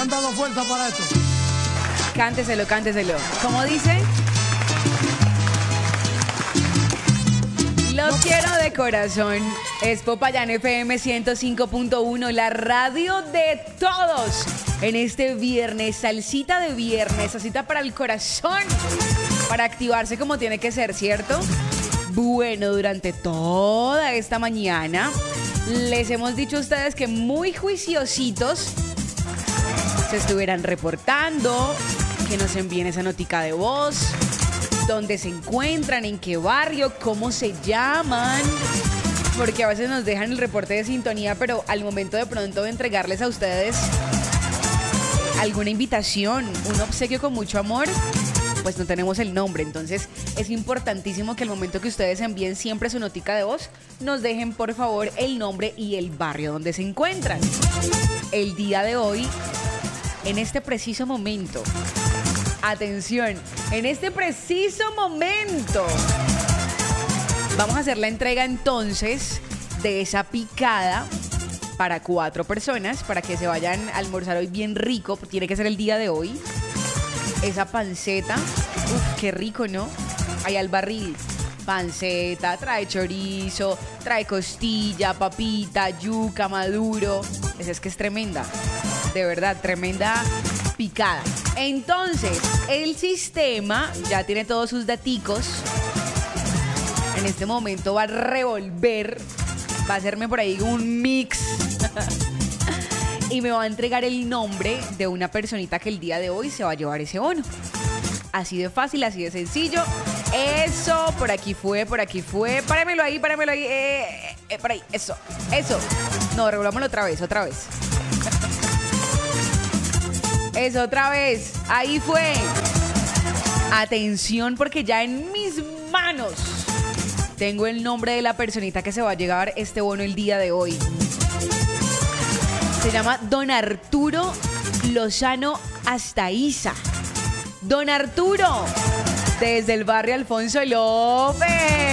han dado fuerza para esto. Cánteselo, cánteselo. ¿Cómo dice? Los quiero de corazón. Es Popayán FM 105.1, la radio de todos. En este viernes, salsita de viernes, salsita para el corazón, para activarse como tiene que ser, ¿cierto? Bueno, durante toda esta mañana les hemos dicho a ustedes que muy juiciositos se estuvieran reportando, que nos envíen esa notica de voz, dónde se encuentran, en qué barrio, cómo se llaman, porque a veces nos dejan el reporte de sintonía, pero al momento de pronto de entregarles a ustedes alguna invitación, un obsequio con mucho amor, pues no tenemos el nombre. Entonces es importantísimo que al momento que ustedes envíen siempre su notica de voz, nos dejen por favor el nombre y el barrio donde se encuentran. El día de hoy, en este preciso momento, atención, en este preciso momento, vamos a hacer la entrega entonces de esa picada para 4 personas, para que se vayan a almorzar hoy bien rico, tiene que ser el día de hoy. Esa panceta, qué rico, ¿no? Ahí al barril, panceta, trae chorizo, trae costilla, papita, yuca, maduro. Es que es tremenda, de verdad, tremenda picada. Entonces, el sistema ya tiene todos sus daticos. En este momento va a revolver, va a hacerme por ahí un mix y me va a entregar el nombre de una personita que el día de hoy se va a llevar ese bono. Así de fácil, así de sencillo. Eso, por aquí fue. Páramelo ahí. Por ahí, eso. No, revolvámoslo otra vez. Eso, otra vez. Ahí fue. Atención, porque ya en mis manos tengo el nombre de la personita que se va a llevar este bono el día de hoy. Se llama Don Arturo Lozano Astaiza. Don Arturo, desde el barrio Alfonso López.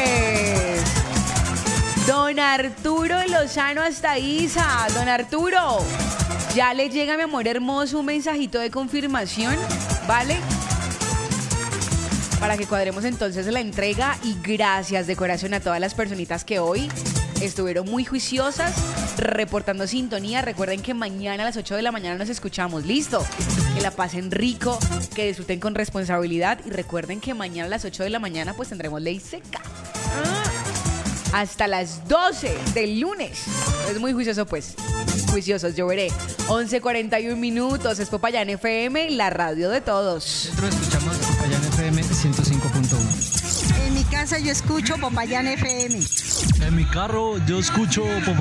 Don Arturo Lozano Astaiza. Don Arturo, ya le llega, mi amor hermoso, un mensajito de confirmación, ¿vale? Para que cuadremos entonces la entrega. Y gracias de corazón a todas las personitas que hoy estuvieron muy juiciosas, reportando sintonía. Recuerden que mañana a las 8 de la mañana nos escuchamos. ¿Listo? Que la pasen rico, que disfruten con responsabilidad. Y recuerden que mañana a las 8 de la mañana pues tendremos ley seca. Hasta las 12 del lunes. Es muy juicioso pues. Juiciosos, yo veré. 11:41 minutos. Es Popayán FM, la radio de todos. Nosotros escuchamos Popayán FM 105.1. En mi casa yo escucho Popayán FM. En mi carro yo escucho Popayán